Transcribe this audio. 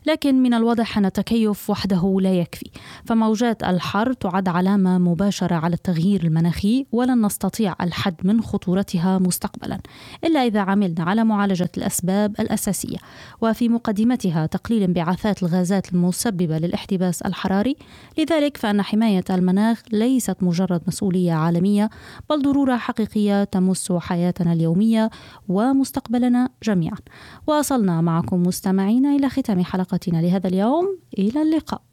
لكن من الواضح أن التكيف وحده لا يكفي، فموجات الحر تعد علامة مباشرة على التغيير المناخي، ولن نستطيع الحد من خطورتها مستقبلا إلا إذا عملنا على معالجة الأسباب الأساسية، وفي مقدمتها تقليل انبعاثات الغازات المسببة للاحتباس الحراري. لذلك فإن حماية المناخ ليست مجرد مسؤولية عالمية، بل ضرورة حقيقية تمس حياتنا اليومية ومستقبلنا جميعا. وصلنا معكم مستمعين إلى ختام حلقتنا لهذا اليوم، إلى اللقاء.